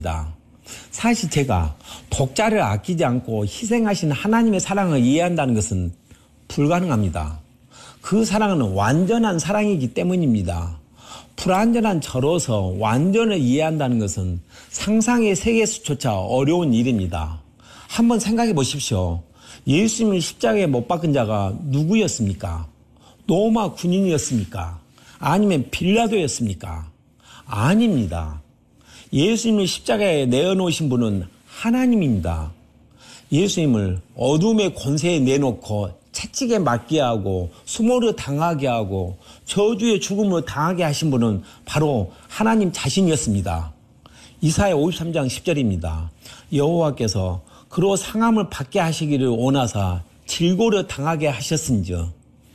사실 제가 독자를 아끼지 않고 희생하신 하나님의 사랑을 이해한다는 것은 불가능합니다. 그 사랑은 완전한 사랑이기 때문입니다. 불완전한 저로서 완전을 이해한다는 것은 상상의 세계에서조차 어려운 일입니다. 한번 생각해 보십시오. 예수님을 십자가에 못 박은 자가 누구였습니까? 로마 군인이었습니까? 아니면 빌라도였습니까? 아닙니다. 예수님을 십자가에 내어놓으신 분은 하나님입니다. 예수님을 어둠의 권세에 내놓고 채찍에 맞게 하고 수모를 당하게 하고 저주의 죽음을 당하게 하신 분은 바로 하나님 자신이었습니다. 이사야 53장 10절입니다. 여호와께서 그로 상함을 받게 하시기를 원하사 질고를 당하게 하셨은즉,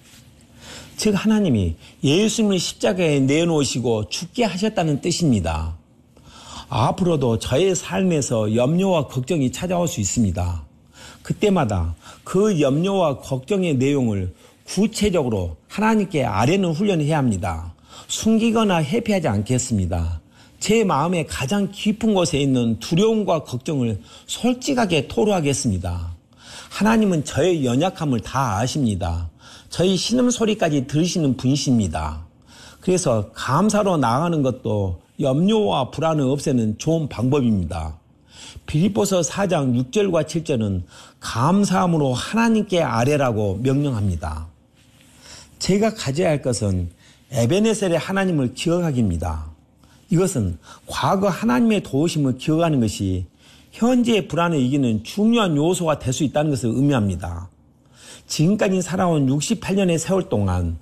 즉 하나님이 예수님을 십자가에 내놓으시고 죽게 하셨다는 뜻입니다. 앞으로도 저의 삶에서 염려와 걱정이 찾아올 수 있습니다. 그때마다 그 염려와 걱정의 내용을 구체적으로 하나님께 아뢰는 훈련을 해야 합니다. 숨기거나 회피하지 않겠습니다. 제 마음의 가장 깊은 곳에 있는 두려움과 걱정을 솔직하게 토로하겠습니다. 하나님은 저의 연약함을 다 아십니다. 저희 신음소리까지 들으시는 분이십니다. 그래서 감사로 나아가는 것도 염려와 불안을 없애는 좋은 방법입니다. 빌립보서 4장 6절과 7절은 감사함으로 하나님께 아뢰라고 명령합니다. 제가 가져야 할 것은 에베네셀의 하나님을 기억하기입니다. 이것은 과거 하나님의 도우심을 기억하는 것이 현재의 불안을 이기는 중요한 요소가 될 수 있다는 것을 의미합니다. 지금까지 살아온 68년의 세월 동안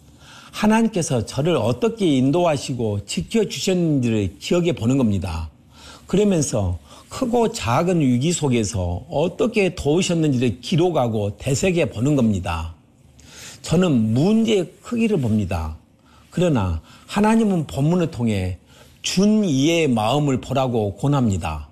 하나님께서 저를 어떻게 인도하시고 지켜주셨는지를 기억해 보는 겁니다. 그러면서 크고 작은 위기 속에서 어떻게 도우셨는지를 기록하고 되새겨 보는 겁니다. 저는 문제의 크기를 봅니다. 그러나 하나님은 본문을 통해 준이해의 마음을 보라고 권합니다.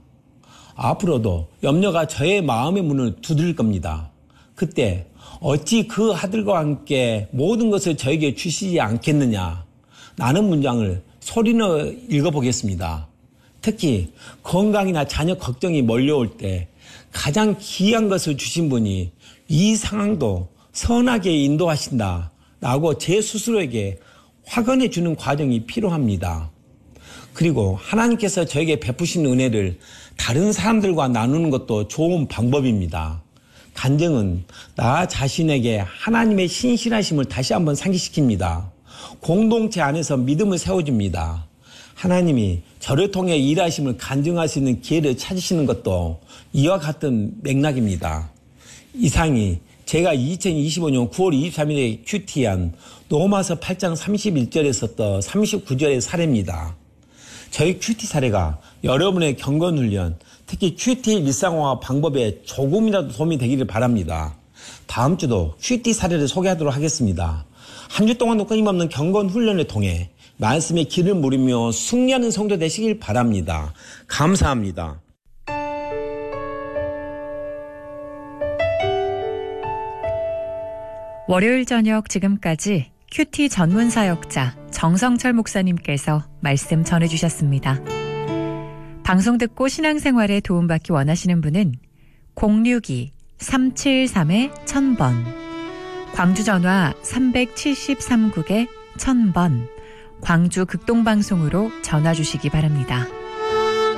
앞으로도 염려가 저의 마음의 문을 두드릴 겁니다. 그때 어찌 그 아들과 함께 모든 것을 저에게 주시지 않겠느냐, 라는 문장을 소리내어 읽어보겠습니다. 특히 건강이나 자녀 걱정이 몰려올 때 가장 귀한 것을 주신 분이 이 상황도 선하게 인도하신다 라고 제 스스로에게 확언해 주는 과정이 필요합니다. 그리고 하나님께서 저에게 베푸신 은혜를 다른 사람들과 나누는 것도 좋은 방법입니다. 간증은 나 자신에게 하나님의 신실하심을 다시 한번 상기시킵니다. 공동체 안에서 믿음을 세워줍니다. 하나님이 저를 통해 일하심을 간증할 수 있는 기회를 찾으시는 것도 이와 같은 맥락입니다. 이상이 제가 2025년 9월 23일에 큐티한 로마서 8장 31절에서 39절의 사례입니다. 저희 큐티 사례가 여러분의 경건훈련, 특히 큐티 일상화 방법에 조금이라도 도움이 되기를 바랍니다. 다음 주도 큐티 사례를 소개하도록 하겠습니다. 한 주 동안도 끊임없는 경건훈련을 통해 말씀의 길을 물으며 승리하는 성도 되시길 바랍니다. 감사합니다. 월요일 저녁 지금까지 큐티 전문 사역자 정성철 목사님께서 말씀 전해주셨습니다. 방송 듣고 신앙생활에 도움받기 원하시는 분은 062-373-1000번, 광주 전화 373국에 1000번, 광주 극동방송으로 전화 주시기 바랍니다.